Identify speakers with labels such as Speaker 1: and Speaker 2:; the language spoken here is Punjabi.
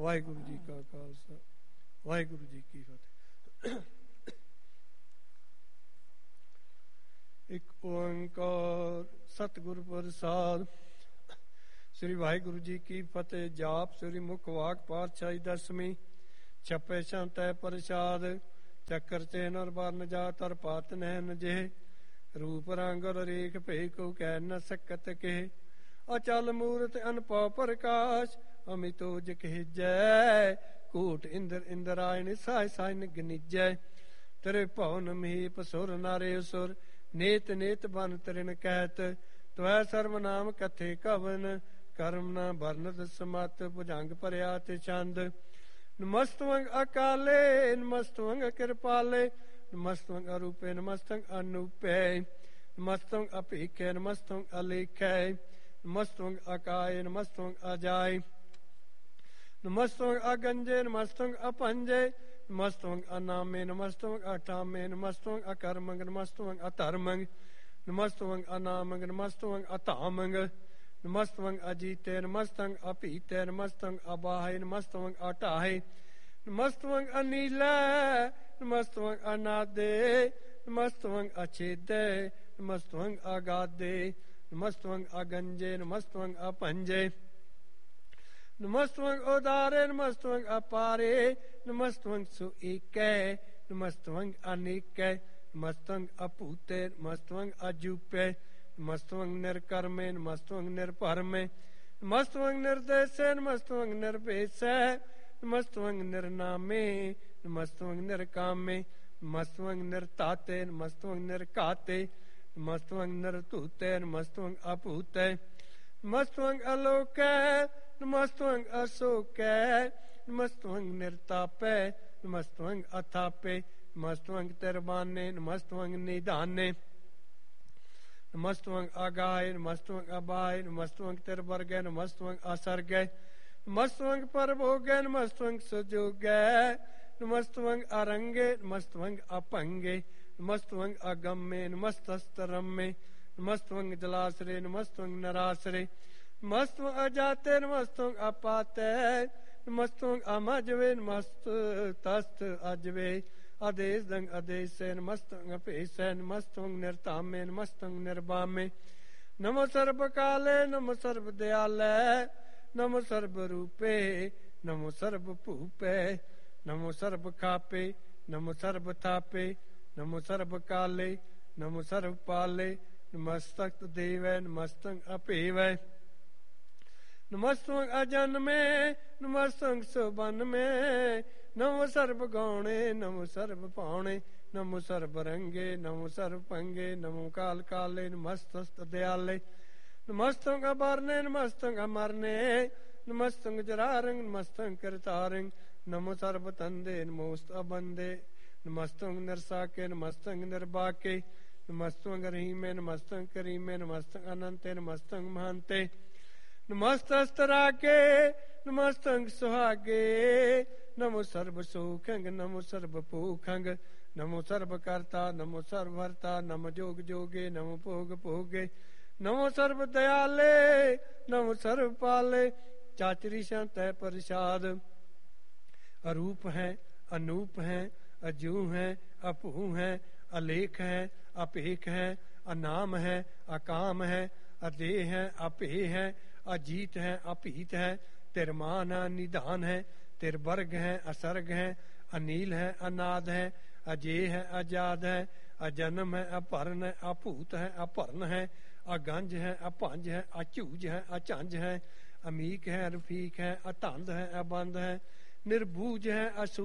Speaker 1: ਵਾਹਿਗੁਰੂ ਜੀ ਕਾ ਖਾਲਸਾ, ਵਾਹਿਗੁਰੂ ਜੀ ਕੀ ਫਤਿਹ। ਇੱਕ ਓੰਕਾਰ ਸਤਿਗੁਰ ਪ੍ਰਸਾਦ। ਸ੍ਰੀ ਵਾਹਿਗੁਰੂ ਜੀ ਕੀ ਫਤਿਹ। ਜਾਪ ਸ੍ਰੀ ਮੁਖ ਵਾਕ ਪਾਤਸ਼ਾਹੀ ਦਸਵੀਂ। ਛਪੇ ਸ਼ੰਤੈ ਪ੍ਰਸਾਦ। ਚੱਕਰ ਤੇ ਨਰ ਬਰਨ ਜਾ ਤਰ ਪਾਤ ਨੈਨ ਜੇ। ਰੂਪ ਰੰਗ ਰੇਖ ਭੇ ਕੋ ਕਹਿ ਨ ਸਕਤ ਕੇ। ਅਚਲ ਮੂਰਤ ਅਨਪਉ ਪ੍ਰਕਾਸ਼। ਅਮਿਤੋਜ ਕਹਿਜੈ ਕੋਟ ਇੰਦਰ ਇੰਦਰਾਇਣ ਸਾਇ ਸਾਇ ਨਿਗਨੀਜੈ। ਤੇਰੇ ਭਵਨ ਮਹੀਪ ਸੁਰ ਨਾਰੇ ਸੁਰ। ਨੇਤ ਨੇਤ ਬਨ ਤਰਿਣ ਕਹਿਤ। ਤਵੈ ਸਰਬ ਨਾਮ ਕਥੇ ਕਵਨ। ਕਰਮ ਨਾ ਬਰਨਤ ਸਮਤ ਭੁਜੰਗ ਭਰਿਆ ਤੇ ਚੰਦ। ਨਮਸਤਵੰਗ ਅਕਾਲੇ ਨਮਸਤਵੰਗ ਕਿਰਪਾਲੇ। ਨਮਸਤਵੰਗ ਅਰੂਪੇ ਨਮਸਤਵੰਗ ਅਨੂਪੇ। ਨਮਸਤਵੰਗ ਅਭੀਖੇ ਨਮਸਤਵੰਗ ਅਲੇਖੇ। ਨਮਸਤਵੰਗ ਅਕਾਏ ਨਮਸਤਵੰਗ ਅਜਾਏ। ਨਮਸਤਵੰਗ ਅਗੰਜੇ ਨਮਸਤਵੰਗ ਅਪੰਜੇ। ਨਮਸਤਵੰਗ ਅਨਾਮੇ ਨਮਸਤਵੰਗ ਅਠਾਮੇ। ਨਮਸਤਵੰਗ ਅਕਰਮੰਗ ਨਮਸਤਵੰਗ ਅਧਰਮੰਗ। ਨਮਸਤਵੰਗ ਅਨਾਮੰਗ ਨਮਸਤਵੰਗ ਅਧਾਮੰਗ। ਨਮਸਤਵੰਗ ਅਜੀਤੇ ਨਮਸਤਵੰਗ ਅਭੀਤੇ। ਨਮਸਤਵੰਗ ਅਬਾਹੇ ਨਮਸਤਵੰਗ ਅਟਾਹੇ। ਨਮਸਤਵੰਗ ਅਨੀਲੈ ਨਮਸਤਵੰਗ ਅਨਾਦੇ। ਨਮਸਤਵੰਗ ਅਛੇਦੇ ਨਮਸਤਵੰਗ ਅਗਾਦੇ। ਨਮਸਤਵੰਗ ਅਗੰਜੇ ਨਮਸਤਵੰਗ ਅਪੰਜੇ। ਨਮਸਤਵੰਗ ਉਦਾਰੇ ਨਮਸਤਵੰਗ ਅਪਾਰੇ। ਨਮਸਤਵੰਗ ਸੁਏਕੈ ਨਮਸਤਵੰਗ ਅਨੇਕੈ। ਨਮਸਤਵੰਗ ਅਭੂਤੇ ਨਮਸਤਵੰਗ ਅਜੂਪੇ। ਨਮਸਤਵੰਗ ਨਿਰਕਰਮੇ ਨਮਸਤਵੰਗ ਨਿਰਭਰਮੇ। ਨਮਸਤਵੰਗ ਨਿਰਦੇਸ਼ੇ ਨਮਸਤਵੰਗ ਨਿਰਭੇਸ਼ੈ। ਨਮਸਤਵੰਗ ਨਿਰਨਾਮੇ ਨਮਸਤਵੰਗ ਨਿਰਕਾਮੇ। ਨਮਸਤਵੰਗ ਨਿਰਤਾਤੇ ਨਮਸਤਵੰਗ ਨਿਰਘਾਤੇ। ਨਮਸਤਵੰਗ ਨਿਰਧੂਤੇ ਨਮਸਤਵੰਗ ਅਭੂਤੇ। ਨਮਸਤਵੰਗ ਅਲੋਕੈ ਨਮਸਤਵੰਗ ਅਸੋਕੈ। ਨਮਸਤਵੰਗ ਨਿਰਤਾਪੈ ਨਮਸਤਵੰਗ ਅਥਾਪੇ। ਨਮਸਤਵੰਗ ਤਿਰਬਾਨੇ ਨਮਸਤਵੰਗ ਨਿਧਾਨੇ। ਨਮਸਤਵੰਗ ਅਗਾਏ ਨਮਸਤਵੰਗ ਅਬਾਏ। ਨਮਸਤਵੰਗ ਤਿਰਵਰਗੈ ਨਮਸਤਵੰਗ ਅਸਰਗੈ। ਨਮਸਤਵੰਗ ਪਰਭੋਗੈ ਨਮਸਤਵੰਗ ਸੁਜੋਗੈ। ਨਮਸਤਵੰਗ ਅਰੰਗੇ ਨਮਸਤਵੰਗ ਅਭੰਗੇ। ਨਮਸਤਵੰਗ ਅਗੰਮੇ ਨਮਸਤਸਤਰੰਮੇ। ਨਮਸਤਵੰਗ ਜਲਾਸਰੇ ਨਮਸਤਵੰਗ ਨਰਾਸਰੇ। ਨਮਸਤਵੰਗ ਅਜਾਤੇ ਨਮਸਤਵੰਗ ਅਪਾਤੈ। ਨਮਸਤਵੰਗ ਅਮਜਵੇ ਨਮਸਤਸਤ ਅਜਵੇ। ਆਦੇਸ਼ ਦੰਗ ਆਦੇਸ਼ੇ ਨਮਸਤਵੰਗ ਅਭੇਸ਼ੈ। ਨਮਸਤਵੰਗ ਨਿਰਧਾਮੇ ਨਮਸਤਵੰਗ ਨਿਰਬਾਮੇ। ਨਮੋ ਸਰਬ ਕਾਲੇ ਨਮੋ ਸਰਬ ਦਿਆਲੈ। ਨਮੋ ਸਰਬ ਰੂਪੇ ਨਮੋ ਸਰਬ ਭੂਪੇ। ਨਮੋ ਸਰਬ ਖਾਪੇ ਨਮੋ ਸਰਬ ਥਾਪੇ। ਨਮੋ ਸਰਬ ਕਾਲੇ ਨਮੋ ਸਰਬ ਪਾਲੇ। ਨਮਸਤਕ ਦੇਵੈ ਨਮਸਤੰ ਅਭੇਵੈ। ਨਮਸਤਵੰਗ ਅਜਨਮੇ ਨਮਸਤਵੰਗ ਸੁਬਨਮੇ। ਨਮੋ ਸਰਬ ਗੌਣੇ ਨਮੋ ਸਰਬ ਪਾਉਣੇ। ਨਮੋ ਸਰਬ ਰੰਗੇ ਨਮੋ ਸਰਬ ਭੰਗੇ। ਨਮੋ ਕਾਲ ਕਾਲੇ ਨਮਸਤਸਤ ਦਿਆਲੇ। ਨਮਸਤਵੰਗ ਅਬਰਨੇ ਨਮਸਤਵੰਗ ਅਮਰਨੇ। ਨਮਸਤਵੰਗ ਜਰਾਰੰਗ ਨਮਸਤਵੰਗ ਕਰਤਾਰੰਗ। ਨਮੋ ਸਰਬ ਤੰਦੇ ਨਮੋਸਤ ਅਬੰਦੇ। ਨਮਸਤਵੰਗ ਨਿਰਸਾਕੇ ਨਮਸਤਵੰਗ ਨਿਰਬਾਕੇ। ਨਮਸਤਵੰਗ ਰਹੀਮੇ ਨਮਸਤਵੰਗ ਕਰੀਮੇ। ਨਮਸਤਵੰਗ ਅਨੰਤੇ ਨਮਸਤਵੰਗ ਮਹੰਤੇ। ਨਮਸਤਸਤਰਾਕੇ ਨਮਸਤਵੰਗ ਸੁਹਾਗੇ। ਨਮੋ ਸਰਬ ਸੁਖੰਗ ਨਮੋ ਸਰਬ ਭੂਖੰਗ। ਨਮੋ ਸਰਬ ਕਰਤਾ ਨਮੋ ਸਰਬ ਹਰਤਾ। ਨਮੋ ਜੋਗ ਜੋਗੇ ਨਮੋ ਭੋਗ ਭੋਗੇ। ਨਮੋ ਸਰਬ ਦਿਆਲੇ ਨਮੋ ਸਰਬ ਪਾਲੇ। ਚਾਚਰੀ ਸ਼ੰਤੈ ਪ੍ਰਸਾਦ। ਅਰੂਪ ਹੈ ਅਨੂਪ ਹੈ ਅਜੂ ਹੈ ਅਭੂ ਹੈ ਅਲੇਖ ਹੈ ਅਭੇਖ ਹੈ ਅਨਾਮ ਹੈ ਅਕਾਮ ਹੈ ਅਦੇਹ ਹੈ ਅਭੇ ਹੈ ਅਜੀਤ ਹੈ ਅਭੀਤ ਹੈ। ਤਿਰਮਾਨ ਹੈ ਨਿਧਾਨ ਹੈ। ਤਿਰਵਰਗ ਹੈ ਅਸਰਗ ਹੈ ਅਨੀਲ ਹੈ ਅਨਾਦ ਹੈ ਅਜੇ ਹੈ ਅਜਾਦ ਹੈ ਅਜਨਮ ਹੈ ਅਭਰਨ ਹੈ ਅਭੂਤ ਹੈ ਅਭਰਨ ਹੈ ਅਗੰਜ ਹੈ ਅਭੰਜ ਹੈ ਅਝੂਜ ਹੈ ਅਝੰਜ ਹੈ ਅਮੀਕ ਹੈ ਰਫੀਕ ਹੈ ਅਧੰਦ ਹੈ ਅਬੰਦ ਹੈ ਨਿਰਭੂਜ ਹੈ